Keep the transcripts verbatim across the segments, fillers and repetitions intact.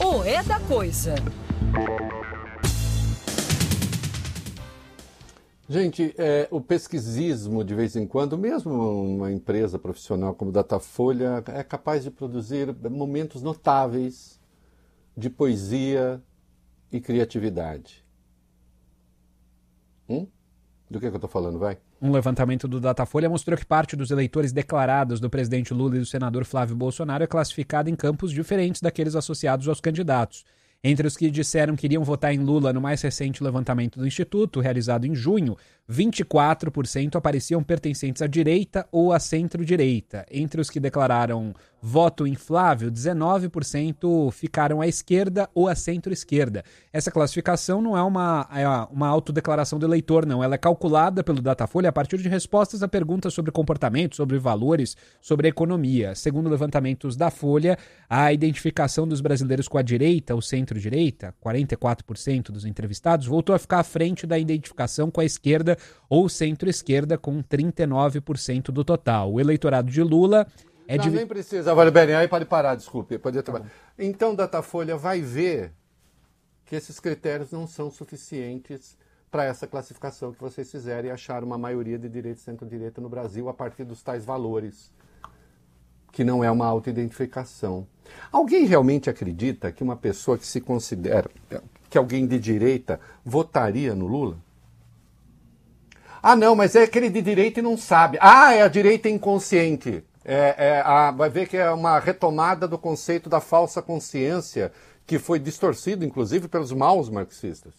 O É da Coisa. Gente, é, o pesquisismo, de vez em quando, mesmo uma empresa profissional como Datafolha, é capaz de produzir momentos notáveis de poesia e criatividade. Hum? Do que, é que eu estou falando, vai? Um levantamento do Datafolha mostrou que parte dos eleitores declarados do presidente Lula e do senador Flávio Bolsonaro é classificada em campos diferentes daqueles associados aos candidatos. Entre os que disseram que iriam votar em Lula no mais recente levantamento do Instituto, realizado em junho, vinte e quatro por cento apareciam pertencentes à direita ou à centro-direita. Entre os que declararam voto em Flávio, dezenove por cento ficaram à esquerda ou à centro-esquerda. Essa classificação não é uma, é uma autodeclaração do eleitor, não. Ela é calculada pelo Datafolha a partir de respostas a perguntas sobre comportamento, sobre valores, sobre a economia. Segundo levantamentos da Folha, a identificação dos brasileiros com a direita ou centro-direita, quarenta e quatro por cento dos entrevistados, voltou a ficar à frente da identificação com a esquerda ou centro-esquerda, com trinta e nove por cento do total. O eleitorado de Lula é não, de... nem precisa, vale bem, aí pode parar, desculpe. Pode tá então, Datafolha vai ver que esses critérios não são suficientes para essa classificação que vocês fizeram e achar uma maioria de direita e centro-direita no Brasil a partir dos tais valores, que não é uma autoidentificação. Alguém realmente acredita que uma pessoa que se considera que alguém de direita votaria no Lula? Ah, não, mas é aquele de direita e não sabe. Ah, é a direita inconsciente. É, é, a, vai ver que é uma retomada do conceito da falsa consciência, que foi distorcido, inclusive, pelos maus marxistas.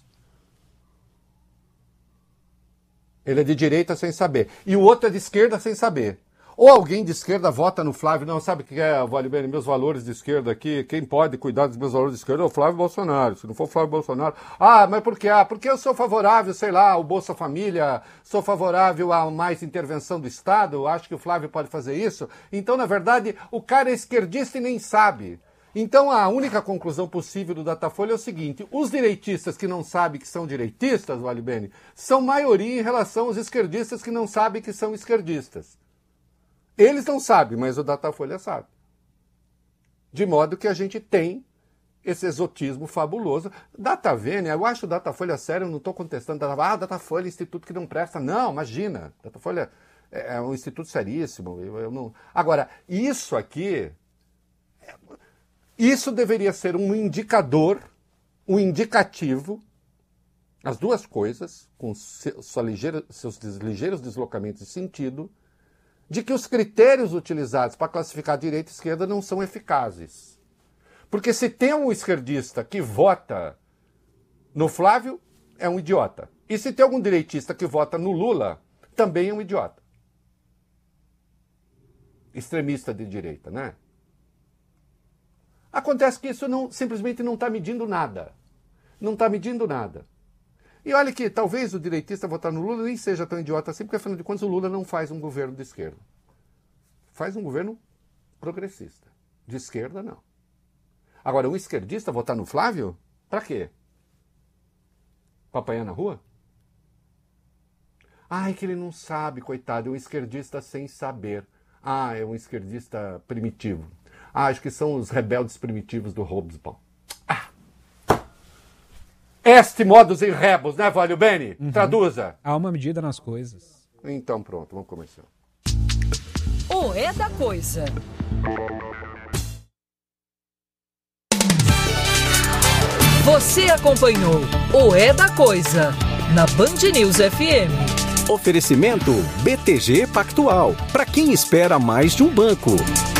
Ele é de direita sem saber. E o outro é de esquerda sem saber. Ou alguém de esquerda vota no Flávio, não sabe o que é, vale bem, meus valores de esquerda aqui, quem pode cuidar dos meus valores de esquerda é o Flávio Bolsonaro, se não for o Flávio Bolsonaro. Ah, mas por quê? Ah, porque eu sou favorável, sei lá, ao Bolsa Família, sou favorável a mais intervenção do Estado, acho que o Flávio pode fazer isso. Então, na verdade, o cara é esquerdista e nem sabe. Então, a única conclusão possível do Datafolha é o seguinte: os direitistas que não sabem que são direitistas, vale bem, são maioria em relação aos esquerdistas que não sabem que são esquerdistas. Eles não sabem, mas o Datafolha sabe. De modo que a gente tem esse exotismo fabuloso. Datavênia, eu acho o Datafolha sério, eu não estou contestando. Ah, Datafolha é instituto que não presta. Não, imagina. Datafolha é, é um instituto seríssimo. Eu, eu não... Agora, isso aqui, isso deveria ser um indicador, um indicativo, as duas coisas, com sua ligeira, seus ligeiros deslocamentos de sentido, de que os critérios utilizados para classificar direita e esquerda não são eficazes. Porque se tem um esquerdista que vota no Flávio, é um idiota. E se tem algum direitista que vota no Lula, também é um idiota. Extremista de direita, né? Acontece que isso não, simplesmente não está medindo nada. Não está medindo nada. E olha que talvez o direitista votar no Lula nem seja tão idiota assim, porque afinal de contas o Lula não faz um governo de esquerda. Faz um governo progressista. De esquerda, não. Agora, um esquerdista votar no Flávio? Pra quê? Pra apanhar na rua? Ai, que ele não sabe, coitado, é um esquerdista sem saber. Ah, é um esquerdista primitivo. Ah, acho que são os rebeldes primitivos do Hobsbawm. Este modus in rebus, né, Valio Bene? Uhum. Traduza. Há uma medida nas coisas. Então pronto, vamos começar. O É da Coisa. Você acompanhou o É da Coisa na Band News F M. Oferecimento B T G Pactual. Para quem espera mais de um banco.